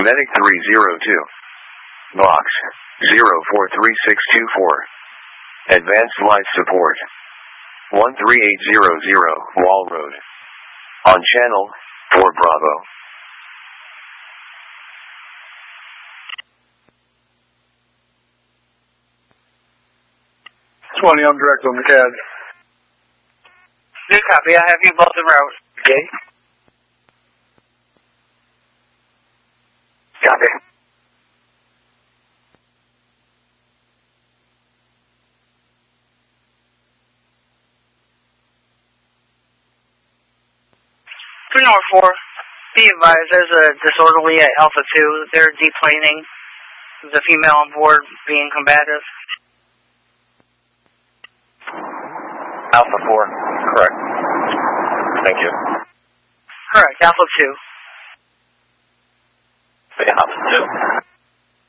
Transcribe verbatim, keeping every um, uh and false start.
Medic three zero two. Box zero four three six two four. Advanced Life Support. one three eight zero zero, Wall Road. On channel four Bravo. twenty, I'm direct on the C A D. Good copy. I have you both en route. Okay. Copy. three North four, be advised there's a disorderly at Alpha two. They're deplaning. There's a female on board being combative. Alpha four, correct. Thank you. Correct, Alpha two. Yeah, Alpha two.